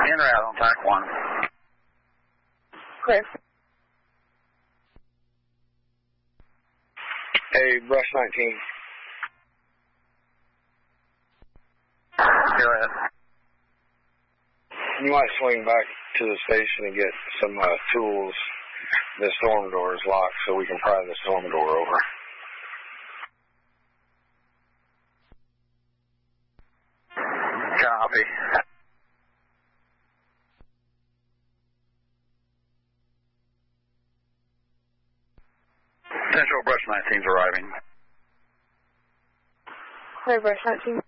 In route on TAC 1. Clear. Hey, Brush 19. Go ahead. You might swing back to the station and get some tools. The storm door is locked, so we can pry the storm door over. Copy. Central Brush 19's arriving. Clear, Brush 19.